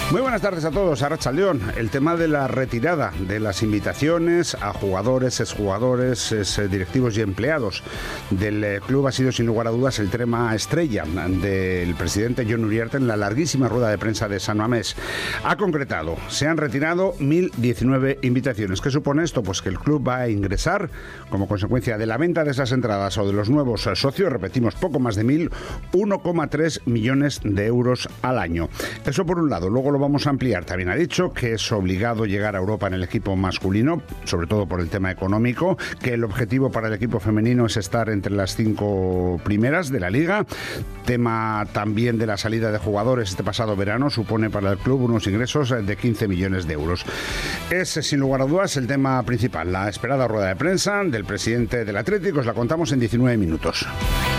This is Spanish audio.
Muy buenas tardes a todos. Arratsaldeón. El tema de la retirada de las invitaciones a jugadores, exjugadores, directivos y empleados del club ha sido sin lugar a dudas el tema estrella del presidente Jon Uriarte en la larguísima rueda de prensa de San Mamés. Ha concretado, se han retirado 1.019 invitaciones. ¿Qué supone esto? Pues que el club va a ingresar, como consecuencia de la venta de esas entradas o de los nuevos socios, repetimos, poco más de 1,3 millones de euros al año. Eso por un lado. Luego lo vamos a ampliar. También ha dicho que es obligado llegar a Europa en el equipo masculino, sobre todo por el tema económico, que el objetivo para el equipo femenino es estar entre las 5 primeras de la liga. Tema también de la salida de jugadores este pasado verano supone para el club unos ingresos de 15 millones de euros. Es sin lugar a dudas el tema principal. La esperada rueda de prensa del presidente del Atlético os la contamos en 19 minutos.